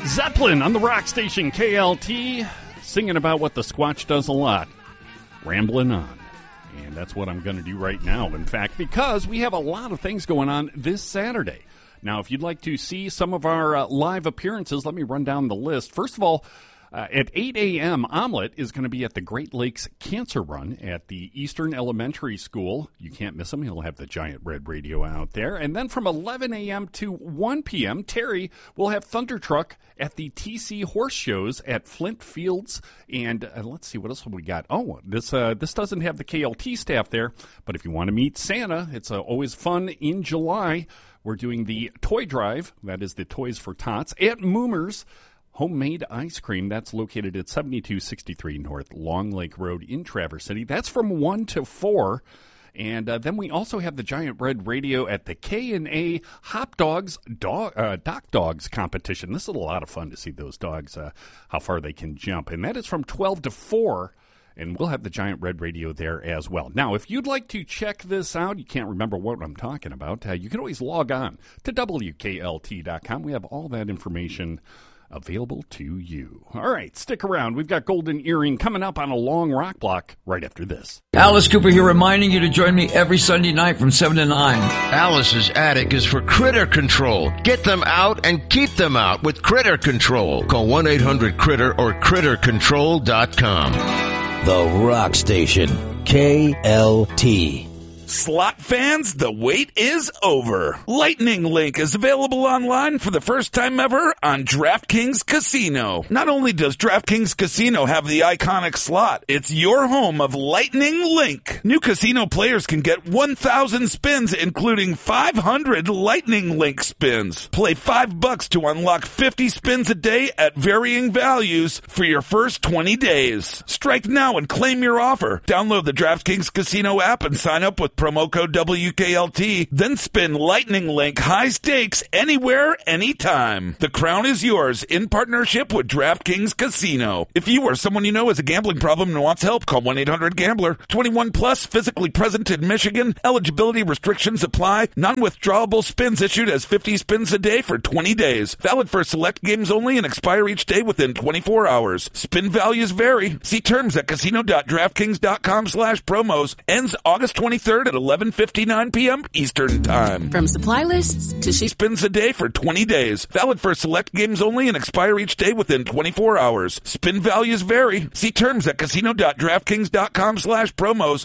Zeppelin on the rock station KLT, singing about what the Squatch does a lot, rambling on. And that's what I'm going to do right now, in fact, because we have a lot of things going on this Saturday. Now, if you'd like to see some of our live appearances, let me run down the list. First of all, at 8 a.m., Omelette is going to be at the Great Lakes Cancer Run at the Eastern Elementary School. You can't miss him. He'll have the giant red radio out there. And then from 11 a.m. to 1 p.m., Terry will have Thunder Truck at the TC Horse Shows at Flint Fields. And let's see, what else have we got? Oh, this doesn't have the KLT staff there, but if you want to meet Santa, it's always fun in July. We're doing the Toy Drive, that is the Toys for Tots, at Moomer's Homemade Ice Cream. That's located at 7263 North Long Lake Road in Traverse City. That's from 1 to 4. And then we also have the Giant Red Radio at the K&A Hop Dogs Dock Dogs competition. This is a lot of fun to see those dogs, how far they can jump. And that is from 12 to 4. And we'll have the Giant Red Radio there as well. Now, if you'd like to check this out, you can't remember what I'm talking about, you can always log on to WKLT.com. We have all that information available to you. All right, stick around. We've got Golden Earring coming up on a long rock block right after this. Alice Cooper here, reminding you to join me every Sunday night from 7 to 9. Alice's attic is for critter control. Get them out and keep them out with Critter Control. Call 1-800-CRITTER or CritterControl.com. The Rock Station, KLT. Slot fans, the wait is over. Lightning Link is available online for the first time ever on DraftKings Casino. Not only does DraftKings Casino have the iconic slot, it's your home of Lightning Link. New casino players can get 1,000 spins, including 500 Lightning Link spins. Play $5 to unlock 50 spins a day at varying values for your first 20 days. Strike now and claim your offer. Download the DraftKings Casino app and sign up with promo code WKLT, then spin Lightning Link high stakes anywhere, anytime. The crown is yours in partnership with DraftKings Casino. If you or someone you know has a gambling problem and wants help, call 1-800-GAMBLER. 21 plus, physically present in Michigan. Eligibility restrictions apply. Non-withdrawable spins issued as 50 spins a day for 20 days. Valid for select games only and expire each day within 24 hours. Spin values vary. See terms at casino.draftkings.com/promos. Ends August 23rd at 11:59 p.m. Eastern Time. From supply lists to spins a day for 20 days. Valid for select games only and expire each day within 24 hours. Spin values vary. See terms at casino.draftkings.com/promos.